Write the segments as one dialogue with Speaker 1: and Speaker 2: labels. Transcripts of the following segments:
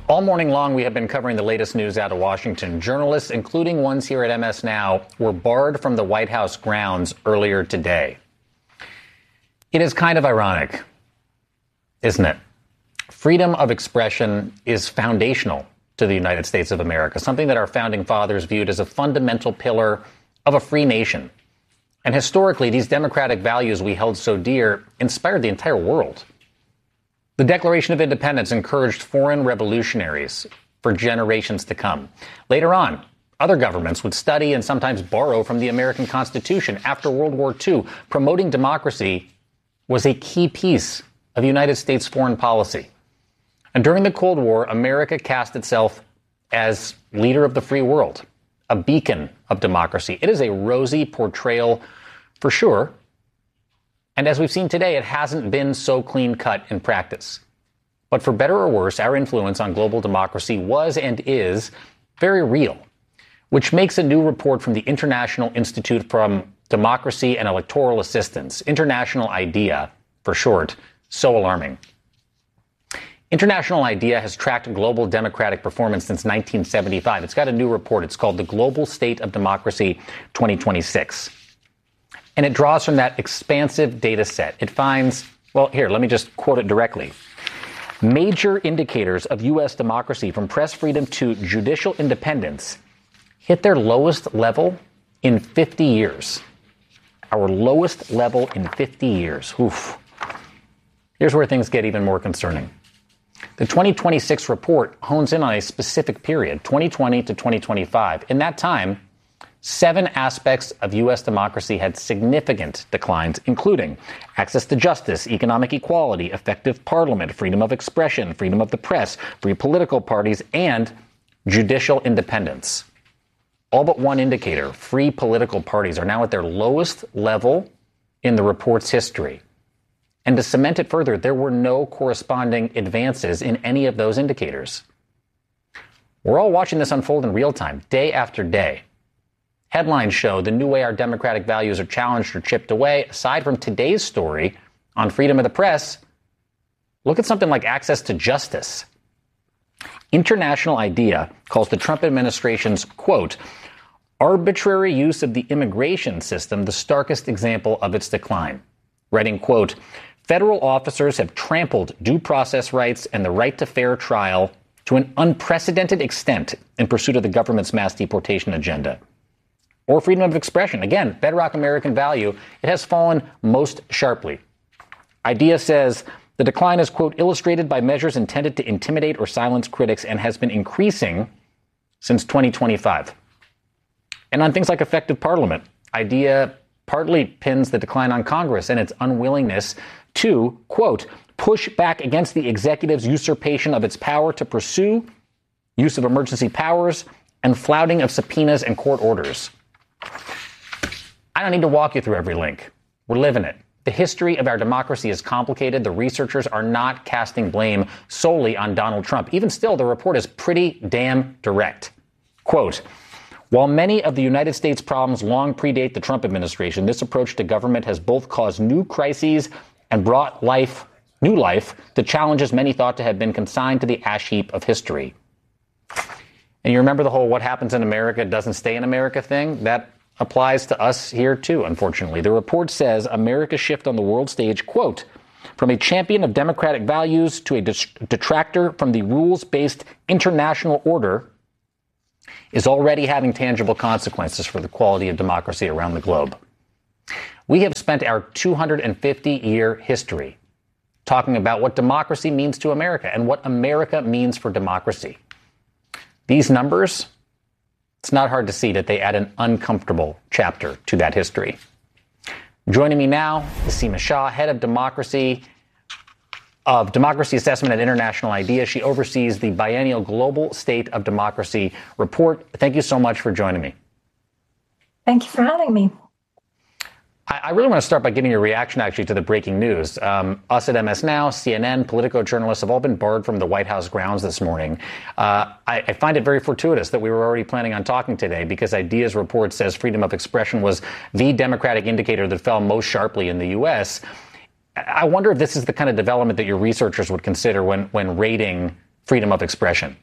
Speaker 1: All morning long, we have been covering the latest news out of Washington. Journalists, including ones here at MS Now, were barred from the White House grounds earlier today. It is kind of ironic, isn't it? Freedom of expression is foundational to the United States of America, something that our founding fathers viewed as a fundamental pillar of a free nation. And historically, these democratic values we held so dear inspired the entire world. The Declaration of Independence encouraged foreign revolutionaries for generations to come. Later on, other governments would study and sometimes borrow from the American Constitution. After World War II, promoting democracy was a key piece of United States foreign policy. And during the Cold War, America cast itself as leader of the free world, a beacon of democracy. It is a rosy portrayal for sure. And as we've seen today, it hasn't been so clean-cut in practice. But for better or worse, our influence on global democracy was and is very real, which makes a new report from the International Institute for Democracy and Electoral Assistance, International IDEA for short, so alarming. International IDEA has tracked global democratic performance since 1975. It's got a new report. It's called the Global State of Democracy 2026. And it draws from that expansive data set. It finds, well, here, let me just quote it directly. Major indicators of U.S. democracy, from press freedom to judicial independence, hit their lowest level in 50 years. Our lowest level in 50 years. Oof. Here's where things get even more concerning. The 2026 report hones in on a specific period, 2020 to 2025. In that time, 7 aspects of U.S. democracy had significant declines, including access to justice, economic equality, effective parliament, freedom of expression, freedom of the press, free political parties, and judicial independence. All but one indicator, free political parties, are now at their lowest level in the report's history. And to cement it further, there were no corresponding advances in any of those indicators. We're all watching this unfold in real time, day after day. Headlines show the new way our democratic values are challenged or chipped away. Aside from today's story on freedom of the press, look at something like access to justice. International IDEA calls the Trump administration's, quote, arbitrary use of the immigration system the starkest example of its decline. Writing, quote, federal officers have trampled due process rights and the right to fair trial to an unprecedented extent in pursuit of the government's mass deportation agenda. Or freedom of expression. Again, bedrock American value. It has fallen most sharply. IDEA says the decline is, quote, illustrated by measures intended to intimidate or silence critics and has been increasing since 2025. And on things like effective parliament, IDEA partly pins the decline on Congress and its unwillingness to, quote, push back against the executive's usurpation of its power to pursue use of emergency powers and flouting of subpoenas and court orders. I don't need to walk you through every link. We're living it. The history of our democracy is complicated. The researchers are not casting blame solely on Donald Trump. Even still, the report is pretty damn direct. Quote, while many of the United States' problems long predate the Trump administration, this approach to government has both caused new crises and brought new life to challenges many thought to have been consigned to the ash heap of history. And you remember the whole what happens in America doesn't stay in America thing? That applies to us here too, unfortunately. The report says America's shift on the world stage, quote, from a champion of democratic values to a detractor from the rules-based international order is already having tangible consequences for the quality of democracy around the globe. We have spent our 250-year history talking about what democracy means to America and what America means for democracy. These numbers, it's not hard to see that they add an uncomfortable chapter to that history. Joining me now is Seema Shah, head of Democracy Assessment at International IDEA. She oversees the biennial Global State of Democracy report. Thank you so much for joining me.
Speaker 2: Thank you for having me.
Speaker 1: I really want to start by getting your reaction, actually, to the breaking news. Us at MS Now, CNN, Politico journalists have all been barred from the White House grounds this morning. I find it very fortuitous that we were already planning on talking today because IDEA's report says freedom of expression was the democratic indicator that fell most sharply in the U.S. I wonder if this is the kind of development that your researchers would consider when rating freedom of expression?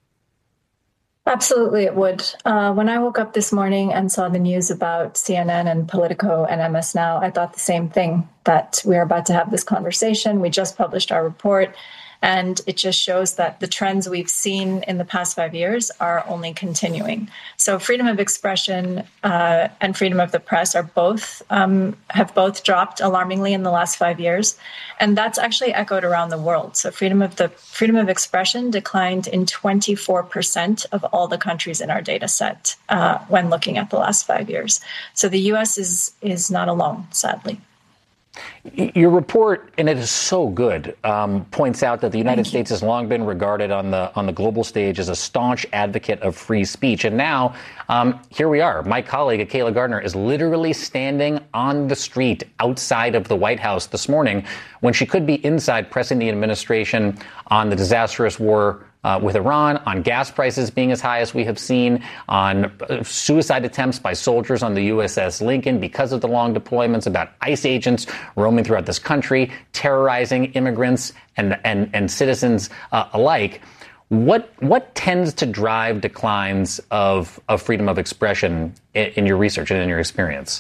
Speaker 2: Absolutely, it would. When I woke up this morning and saw the news about CNN and Politico and MS Now, I thought the same thing, that we are about to have this conversation. We just published our report, and it just shows that the trends we've seen in the past 5 years are only continuing. So freedom of expression and freedom of the press are have both dropped alarmingly in the last 5 years. And that's actually echoed around the world. So freedom of expression declined in 24% of all the countries in our data set when looking at the last 5 years. So the US is not alone, sadly.
Speaker 1: Your report, and it is so good, points out that the United States has long been regarded on the global stage as a staunch advocate of free speech. And now, here we are. My colleague, Kayla Gardner, is literally standing on the street outside of the White House this morning when she could be inside pressing the administration on the disastrous war with Iran, on gas prices being as high as we have seen, on suicide attempts by soldiers on the USS Lincoln because of the long deployments, about ICE agents roaming throughout this country, terrorizing immigrants and citizens alike. What tends to drive declines of freedom of expression in your research and in your experience?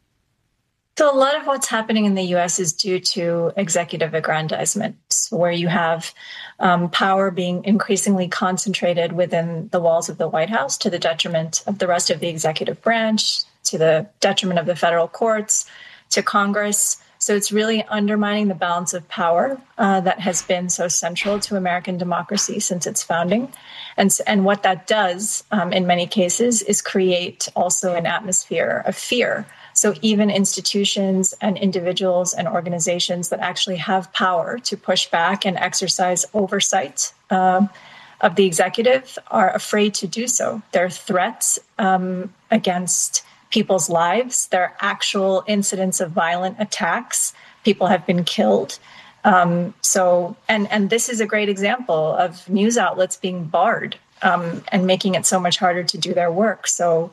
Speaker 2: So a lot of what's happening in the U.S. is due to executive aggrandizement, where you have power being increasingly concentrated within the walls of the White House to the detriment of the rest of the executive branch, to the detriment of the federal courts, to Congress. So it's really undermining the balance of power that has been so central to American democracy since its founding. And what that does in many cases is create also an atmosphere of fear. So even institutions and individuals and organizations that actually have power to push back and exercise oversight of the executive are afraid to do so. There are threats against people's lives. There are actual incidents of violent attacks. People have been killed. And this is a great example of news outlets being barred and making it so much harder to do their work. So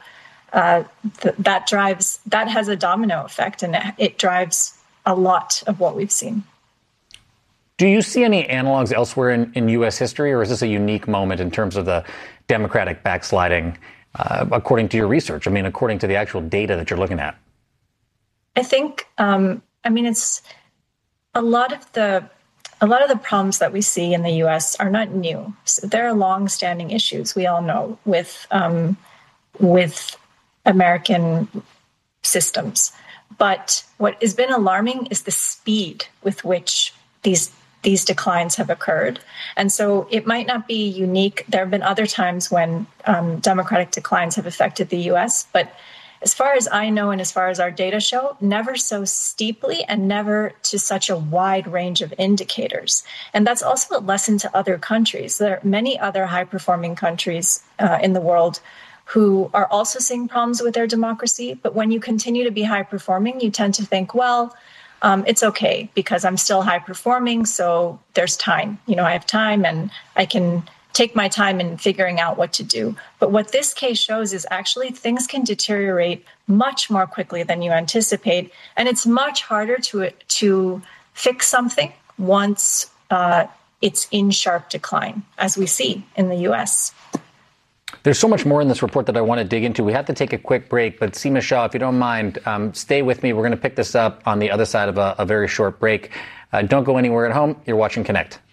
Speaker 2: that has a domino effect, and it drives a lot of what we've seen.
Speaker 1: Do you see any analogs elsewhere in U.S. history, or is this a unique moment in terms of the Democratic backsliding, according to your research? I mean, according to the actual data that you're looking at?
Speaker 2: I think, it's a lot of the problems that we see in the U.S. are not new. So there are long-standing issues, we all know, with American systems. But what has been alarming is the speed with which these declines have occurred. And so it might not be unique. There have been other times when democratic declines have affected the U.S., but as far as I know and as far as our data show, never so steeply and never to such a wide range of indicators. And that's also a lesson to other countries. There are many other high-performing countries in the world who are also seeing problems with their democracy. But when you continue to be high-performing, you tend to think, well, it's okay because I'm still high-performing, so there's time. I have time and I can take my time in figuring out what to do. But what this case shows is actually things can deteriorate much more quickly than you anticipate. And it's much harder to fix something once it's in sharp decline, as we see in the U.S.
Speaker 1: There's so much more in this report that I want to dig into. We have to take a quick break, but Seema Shah, if you don't mind, stay with me. We're going to pick this up on the other side of a very short break. Don't go anywhere at home. You're watching Connect.